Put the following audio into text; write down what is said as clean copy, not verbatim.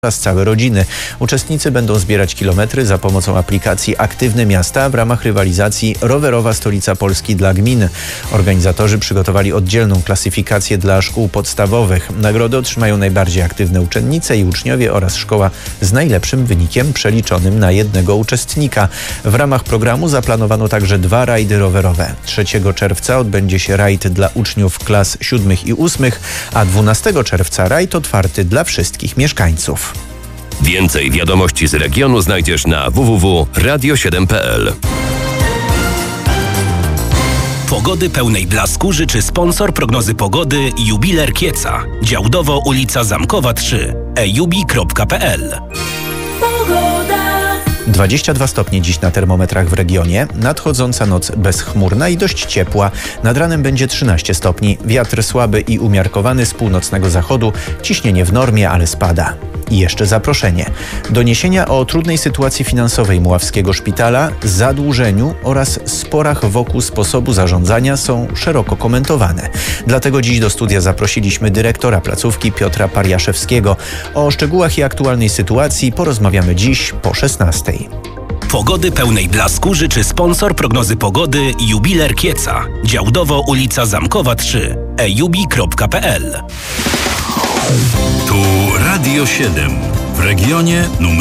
oraz całe rodziny. Uczestnicy będą zbierać kilometry za pomocą aplikacji Aktywne Miasta w ramach rywalizacji Rowerowa Stolica Polski dla gmin. Organizatorzy przygotowali oddzielną klasyfikację dla szkół podstawowych. Nagrody otrzymają najbardziej aktywne uczennice i uczniowie oraz szkoła z najlepszym wynikiem przeliczonym na jednego uczestnika. W ramach programu zaplanowano także 2 rajdy rowerowe. 3 czerwca odbędzie się rajd dla uczniów klas 7 i 8, a 12 czerwca rajd otwarty dla wszystkich mieszkańców. Więcej wiadomości z regionu znajdziesz na www.radio7.pl. Pogody pełnej blasku życzy sponsor prognozy pogody Jubiler Kieca. Działdowo ulica Zamkowa 3. ejubi.pl. 22 stopnie dziś na termometrach w regionie. Nadchodząca noc bezchmurna i dość ciepła. Nad ranem będzie 13 stopni. Wiatr słaby i umiarkowany z północnego zachodu. Ciśnienie w normie, ale spada. I jeszcze zaproszenie. Doniesienia o trudnej sytuacji finansowej Mławskiego Szpitala, zadłużeniu oraz sporach wokół sposobu zarządzania są szeroko komentowane. Dlatego dziś do studia zaprosiliśmy dyrektora placówki Piotra Pariaszewskiego. O szczegółach i aktualnej sytuacji porozmawiamy dziś po 16:00. Pogody pełnej blasku życzy sponsor prognozy pogody Jubiler Kieca. Działdowo ulica Zamkowa 3. ejubi.pl. Tu Radio 7 w regionie numer